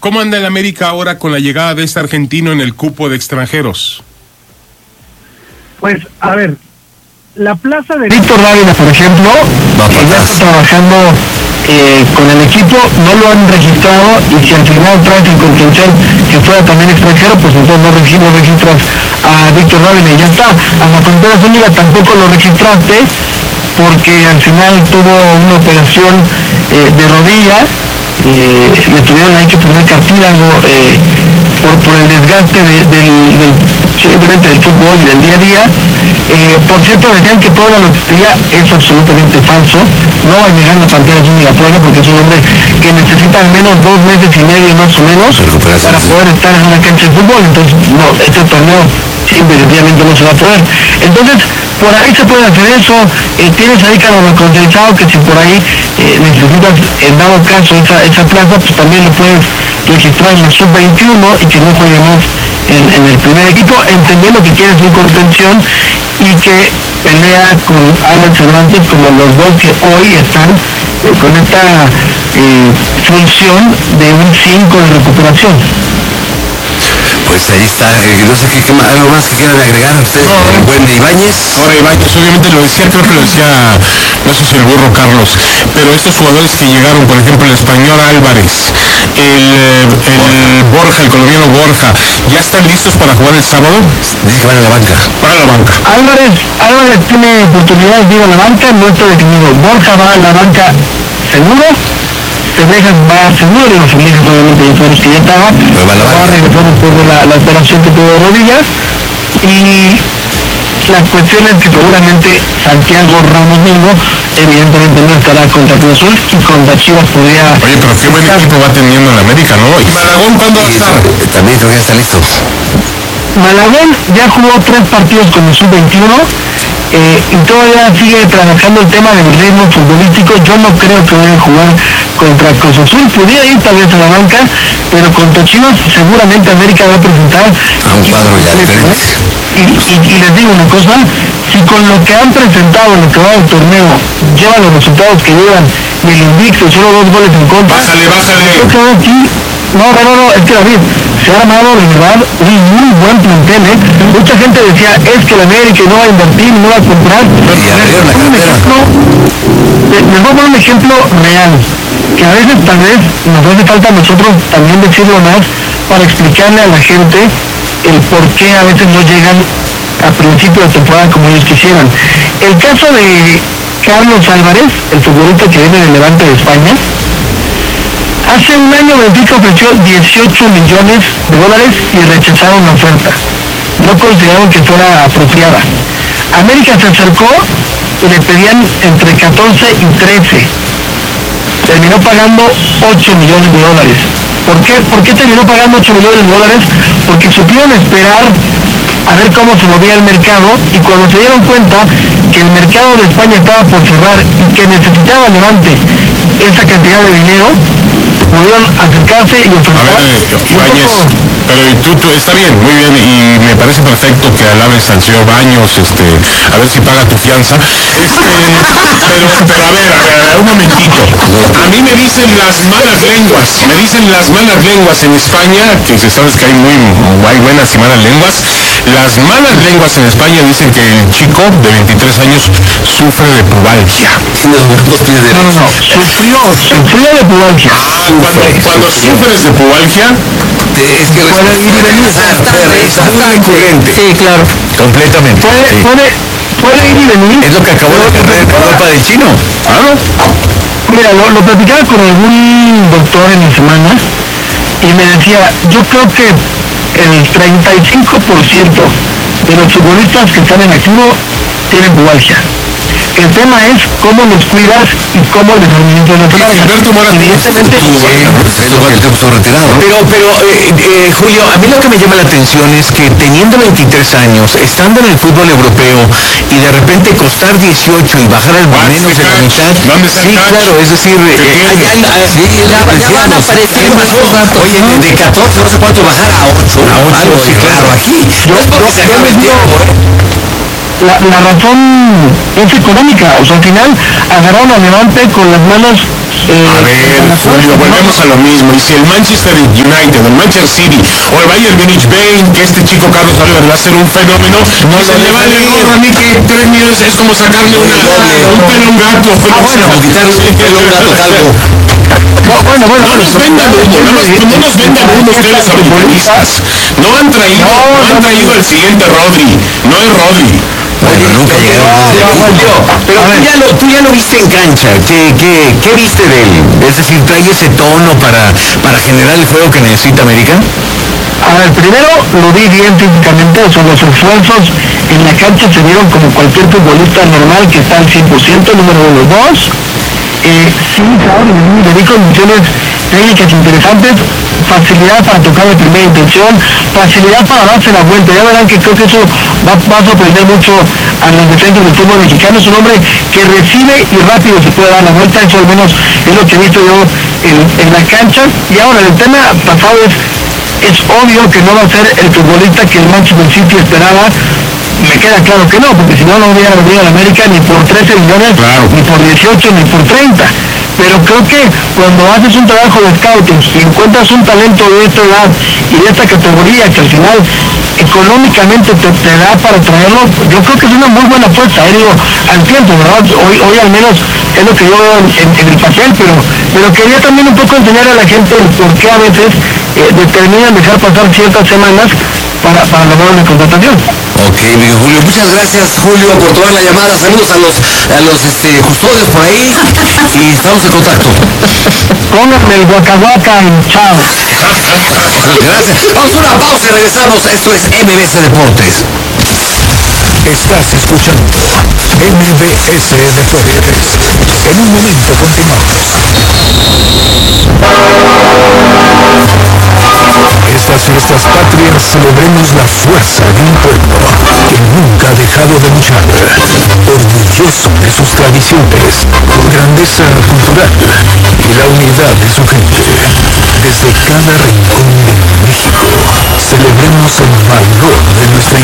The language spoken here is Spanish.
¿Cómo anda el América ahora con la llegada de este argentino en el cupo de extranjeros? Pues, a ver, la plaza de Víctor Dávila, por ejemplo, que ya está trabajando con el equipo, no lo han registrado, y si al final traes en contención que fuera también extranjero, pues entonces no registras a Víctor Dávila y ya está. A la Frontera Zúñiga tampoco lo registraste, porque al final tuvo una operación de rodilla, le tuvieron ahí que poner cartílago por el desgaste simplemente del fútbol y del día a día. Por cierto, decían que toda la lotería es absolutamente falso. No va a llegar a la Frontera Zúñiga Puebla, porque es un hombre que necesita al menos 2 meses y medio más o menos para poder estar en una cancha de fútbol. Entonces, no, este torneo definitivamente no se va a poder. Entonces, por ahí se puede hacer eso. Tienes ahí Carlos Reconciliado, que si por ahí necesitas, en dado caso, esa plaza, pues también lo puedes registrar en la sub-21 y que no juegue más en el primer equipo, entendiendo que quieres un contención y que pelea con Alex Cervantes, como los dos que hoy están con esta función de un 5 de recuperación. Pues ahí está, no sé algo más que quieran agregar ustedes. Buen de Ibáñez. Ahora Ibáñez, obviamente lo decía, creo que lo decía, no sé si el burro Carlos, pero estos jugadores que llegaron, por ejemplo, el español Álvarez, el Borja, el colombiano Borja, ¿ya están listos para jugar el sábado? Dice que van a la banca. Van a la banca. Álvarez tiene oportunidades de ir a la banca, no está definido. Borja va a la banca seguro. Febrejas va seguro, y los Febrejas obviamente ya fueron que ya estaba, va a regresar después de la operación que tuvo de rodillas, y la cuestión es que seguramente Santiago Ramos mismo evidentemente no estará contra Cruz Azul, y contra Chivas podría... Oye, pero qué buen equipo va teniendo en América, ¿no? ¿Y Malagón cuándo va a estar? También creo que ya está listo. Malagón ya jugó 3 partidos con el sub-21, y todavía sigue trabajando el tema del ritmo futbolístico. Yo no creo que vaya a jugar contra Cruz Azul, pudiera ir tal vez a la banca, pero contra Chivas seguramente América va a presentar a un cuadro ya diferente. Y les digo una cosa, si con lo que han presentado en lo que va del torneo llevan los resultados que llevan y el invicto, solo 2 goles en contra, bájale. No, es que David, se ha armado de verdad un muy buen plantel, Mucha gente decía, es que la América no va a invertir, no va a comprar. Les voy a poner un ejemplo real, que a veces tal vez nos hace falta a nosotros también decirlo más, para explicarle a la gente el por qué a veces no llegan a principio de temporada como ellos quisieran. El caso de Carlos Álvarez, el futbolista que viene del Levante de España, hace un año Benfica ofreció 18 millones de dólares y rechazaron la oferta. No consideraron que fuera apropiada. América se acercó y le pedían entre 14 y 13. Terminó pagando 8 millones de dólares. ¿Por qué terminó pagando 8 millones de dólares? Porque supieron esperar a ver cómo se movía el mercado, y cuando se dieron cuenta que el mercado de España estaba por cerrar y que necesitaba Levante esa cantidad de dinero, pudieron acercarse y ofertar. A ver, Ibáñez, pero tú está bien, muy bien, y me parece perfecto que alabes al señor Baños, a ver si paga tu fianza. Pero a ver, un momentito. A mí me dicen las malas lenguas en España, que sabes que hay buenas y malas lenguas. Las malas lenguas en España dicen que el chico de 23 años sufre de pubalgia. No, sufrió de pubalgia. Cuando sufres de pubalgia, es que puede ir y venir. Es recurrente. Sí, claro. Completamente. Puede ir y venir. Es lo que acabó de perder en Europa del chino. claro. Mira, lo platicaba con algún doctor en la semana y me decía, yo creo que el 35% de los futbolistas que están en activo tienen pubalgia. El tema es cómo los cuidas y cómo les administras la palabra. Evidentemente, pero Julio, a mí lo que me llama la atención es que teniendo 23 años, estando en el fútbol europeo y de repente costar 18 y bajar al menos de la mitad, sí, claro, es decir, ya van a aparecer más datos. Oye, de 14 no sé cuánto bajar a 8. Algo sí, claro, aquí. No es porque se acabe el tiempo, la razón es económica. O sea, al final agarraron a Levante con las manos A ver, Julio, volvemos a lo mismo. Y si el Manchester United, el Manchester City o el Bayern Munich ven que este chico Carlos Álvarez va a ser un fenómeno, no se le vale gorro a mí que 3 millones es como sacarle un pelo a un gato. Como quitar un pelo a un gato calvo. Bueno, no nos vendan humo, no nos vendan humo ustedes a los futbolistas. No han traído el siguiente Rodri, no es Rodri. Bueno, nunca llegaron. Pero tú ya lo viste en cancha. ¿Qué viste de él? Es decir, ¿trae ese tono para generar el juego que necesita América? A ver, primero lo vi bien físicamente, son los esfuerzos en la cancha se vieron como cualquier futbolista normal que está al 100%, número 2. Sí, claro, le di condiciones técnicas interesantes, facilidad para tocar de primera intención, facilidad para darse la vuelta. Ya verán que creo que eso va a sorprender mucho a los defensas del fútbol mexicano. Es un hombre que recibe y rápido se puede dar la vuelta, eso al menos es lo que he visto yo en la cancha. Y ahora el tema pasado es obvio que no va a ser el futbolista que el Manchester City esperaba. Me queda claro que no, porque si no, no hubiera venido a la América ni por 13 millones, ni por 18, ni por 30. Pero creo que cuando haces un trabajo de scouting y encuentras un talento de esta edad y de esta categoría que al final económicamente te da para traerlo, yo creo que es una muy buena apuesta, digo, al tiempo, ¿verdad? Hoy al menos es lo que yo veo en el papel, pero quería también un poco enseñar a la gente el por qué a veces determinan dejar pasar ciertas semanas para lograr una contratación. Ok, amigo Julio, muchas gracias, Julio, por tomar la llamada. Saludos a los custodios por ahí y estamos en contacto. Pónganme el guacahuaca y chao. Gracias. Vamos a una pausa y regresamos. Esto es MBS Deportes. Estás escuchando MBS Deportes. En un momento continuamos. Estas fiestas patrias celebremos la fuerza de un pueblo que nunca ha dejado de luchar, orgulloso de sus tradiciones, con grandeza cultural y la unidad de su gente. Desde cada rincón de México, celebremos el valor de nuestra